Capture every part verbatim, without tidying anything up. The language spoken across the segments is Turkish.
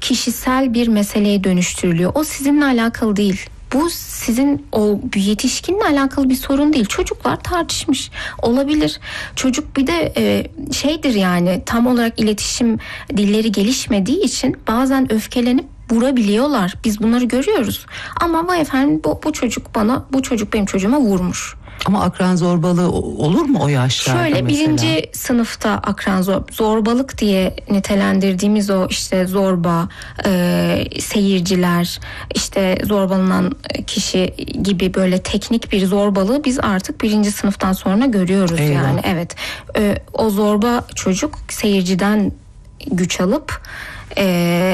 kişisel bir meseleye dönüştürülüyor. O sizinle alakalı değil. Bu sizin o yetişkinle alakalı bir sorun değil. Çocuklar tartışmış olabilir. Çocuk bir de e, şeydir yani, tam olarak iletişim dilleri gelişmediği için bazen öfkelenip vurabiliyorlar. Biz bunları görüyoruz. Ama vay efendim bu, bu çocuk bana, bu çocuk benim çocuğuma vurmuş. Ama akran zorbalığı olur mu o yaşlarda? Şöyle mesela? Birinci sınıfta akran zor, zorbalık diye nitelendirdiğimiz o işte zorba, e, seyirciler, işte zorbalanan kişi gibi böyle teknik bir zorbalığı biz artık birinci sınıftan sonra görüyoruz. Eyvah. Yani evet, e, o zorba çocuk seyirciden güç alıp Ee,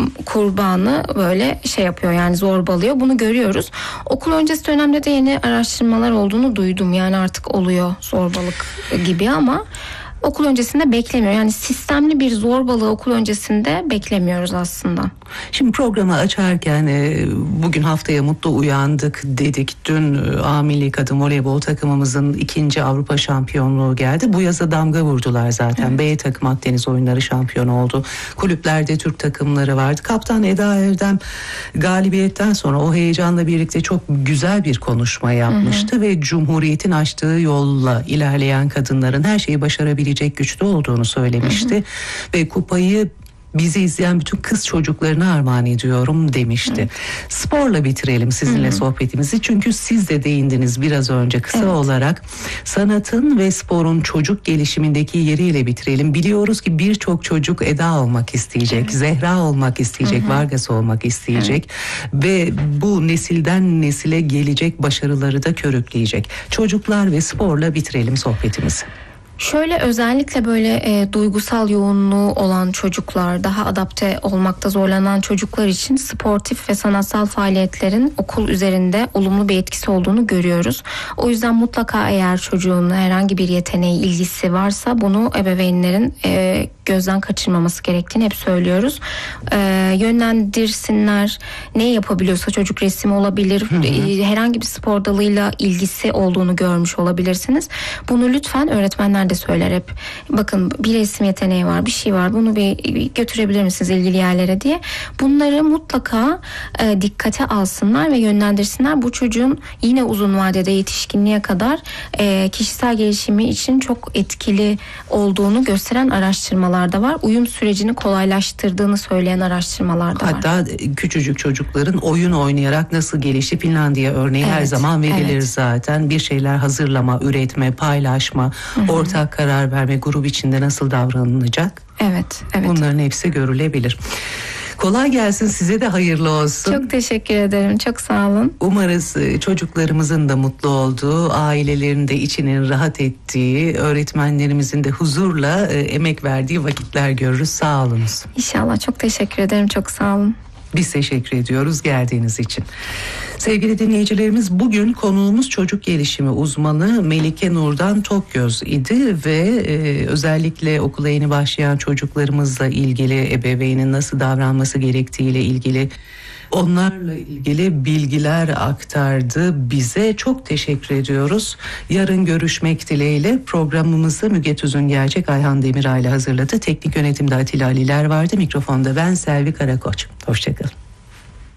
kurbanı böyle şey yapıyor, yani zorbalıyor. Bunu görüyoruz. Okul öncesi dönemde de yeni araştırmalar olduğunu duydum. Yani artık oluyor zorbalık gibi ama okul öncesinde beklemiyor. Yani sistemli bir zorbalığı okul öncesinde beklemiyoruz aslında. Şimdi programı açarken e, bugün haftaya mutlu uyandık dedik. Dün e, A Milli Kadın Voleybol takımımızın ikinci Avrupa şampiyonluğu geldi. Bu yaza damga vurdular zaten. Evet. B takım Akdeniz oyunları şampiyon oldu. Kulüplerde Türk takımları vardı. Kaptan Eda Erdem galibiyetten sonra o heyecanla birlikte çok güzel bir konuşma yapmıştı. Hı hı. Ve Cumhuriyet'in açtığı yolla ilerleyen kadınların her şeyi başarabilecek güçte olduğunu söylemişti. Hı hı. Ve kupayı bizi izleyen bütün kız çocuklarına armağan ediyorum demişti. Hı. Sporla bitirelim sizinle Hı. sohbetimizi. Çünkü siz de değindiniz biraz önce kısa evet. olarak. Sanatın ve sporun çocuk gelişimindeki yeriyle bitirelim. Biliyoruz ki birçok çocuk Eda olmak isteyecek, evet. Zehra olmak isteyecek, Hı. Vargas olmak isteyecek. Evet. Ve bu nesilden nesile gelecek başarıları da körükleyecek. Çocuklar ve sporla bitirelim sohbetimizi. Şöyle özellikle böyle e, duygusal yoğunluğu olan çocuklar, daha adapte olmakta zorlanan çocuklar için sportif ve sanatsal faaliyetlerin okul üzerinde olumlu bir etkisi olduğunu görüyoruz. O yüzden mutlaka eğer çocuğun herhangi bir yeteneği, ilgisi varsa bunu ebeveynlerin e, gözden kaçırmaması gerektiğini hep söylüyoruz. E, yönlendirsinler. Ne yapabiliyorsa çocuk, resim olabilir, hı hı. E, herhangi bir spor dalıyla ilgisi olduğunu görmüş olabilirsiniz. Bunu lütfen öğretmenler de söyler hep. Bakın bir resim yeteneği var, bir şey var, bunu bir götürebilir misiniz ilgili yerlere diye. Bunları mutlaka e, dikkate alsınlar ve yönlendirsinler. Bu çocuğun yine uzun vadede yetişkinliğe kadar e, kişisel gelişimi için çok etkili olduğunu gösteren araştırmalar da var. Uyum sürecini kolaylaştırdığını söyleyen araştırmalar da var. Hatta küçücük çocukların oyun oynayarak nasıl gelişti, Finlandiya örneği evet, her zaman verilir evet. zaten. Bir şeyler hazırlama, üretme, paylaşma, Hı-hı. ortak karar verme, grup içinde nasıl davranılacak? Evet, evet. Bunların hepsi görülebilir. Kolay gelsin, size de hayırlı olsun. Çok teşekkür ederim, çok sağ olun. Umarız çocuklarımızın da mutlu olduğu, ailelerin de içinin rahat ettiği, öğretmenlerimizin de huzurla e, emek verdiği vakitler görürüz. Sağ olunuz. İnşallah, çok teşekkür ederim, çok sağ olun. Biz teşekkür ediyoruz geldiğiniz için. Sevgili dinleyicilerimiz, bugün konuğumuz çocuk gelişimi uzmanı Melike Nurdan Tokgöz idi ve e, özellikle okula yeni başlayan çocuklarımızla ilgili, ebeveynin nasıl davranması gerektiğiyle ilgili, onlarla ilgili bilgiler aktardı bize. Çok teşekkür ediyoruz. Yarın görüşmek dileğiyle. Programımızı Müge Tüzün Gerçek, Ayhan Demiray ile hazırladı. Teknik yönetimde Atilla Aliler vardı. Mikrofonda ben Selvi Karakoç. Hoşçakalın.